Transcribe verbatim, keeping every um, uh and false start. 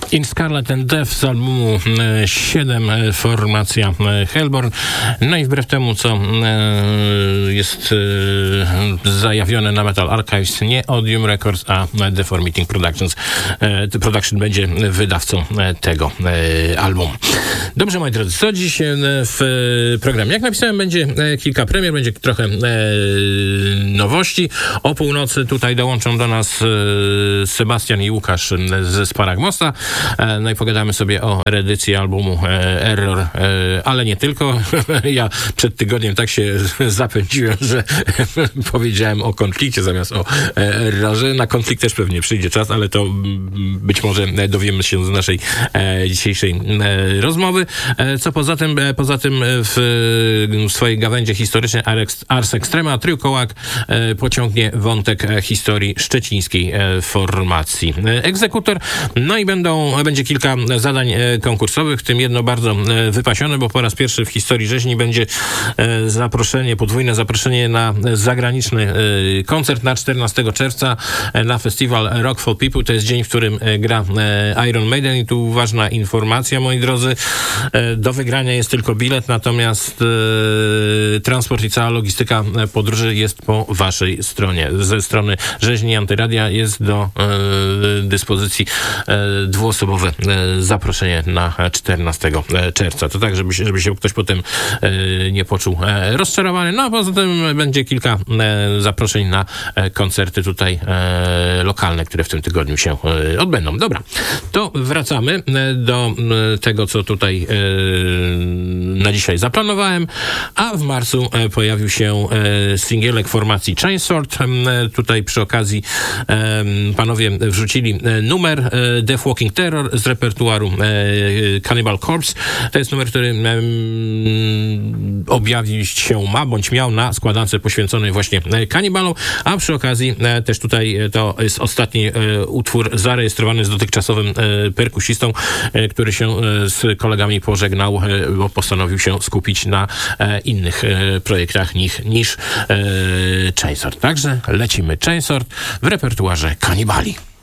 In Scarlet and Death z albumu siedem, formacja Hellborn. No i wbrew temu, co jest zajawione na Metal Archives, nie Odium Records, a Deformating Productions. Production będzie wydawcą tego albumu. Dobrze, moi drodzy, co dziś w programie? Jak napisałem, będzie kilka premier, będzie trochę nowości. O północy tutaj dołączą do nas Sebastian i Łukasz ze Sparagmosa. No i pogadamy sobie o reedycji albumu Error, ale nie tylko. Ja przed tygodniem tak się zapędziłem, że powiedziałem o konflikcie zamiast o Errorze. Na konflikt też pewnie przyjdzie czas, ale to być może dowiemy się z naszej dzisiejszej rozmowy. Co poza tym, poza tym w swojej gawędzie historycznej Ars Extrema Trójkołak pociągnie wątek historii szczecińskiej formacji Egzekutor. No i będą, będzie kilka zadań konkursowych, w tym jedno bardzo wypasione, bo po raz pierwszy w historii rzeźni będzie zaproszenie, podwójne zaproszenie na zagraniczny koncert na czternastego czerwca na festiwal Rock for People. To jest dzień, w którym gra Iron Maiden i tu ważna informacja, moi drodzy. Do wygrania jest tylko bilet, natomiast transport i cała logistyka podróży jest po waszej stronie. Ze strony Rzeźni Antyradia jest do dyspozycji dwuosobowe zaproszenie na czternastego czerwca. To tak, żeby się, żeby się ktoś potem nie poczuł rozczarowany. No a poza tym będzie kilka zaproszeń na koncerty tutaj lokalne, które w tym tygodniu się odbędą. Dobra, to wracamy do tego, co tutaj na dzisiaj zaplanowałem, a w marcu pojawił się singielek formacji Chainsword. Tutaj przy okazji panowie wrzucili numer Death Walking Terror z repertuaru Cannibal Corpse. To jest numer, który objawić się ma, bądź miał na składance poświęconej właśnie kanibalom, a przy okazji też tutaj to jest ostatni utwór zarejestrowany z dotychczasowym perkusistą, który się z kolegami pożegnał, bo postanowił się skupić na innych projektach niż, niż Chainsword. Także lecimy Chainsword w repertuarze kanibali.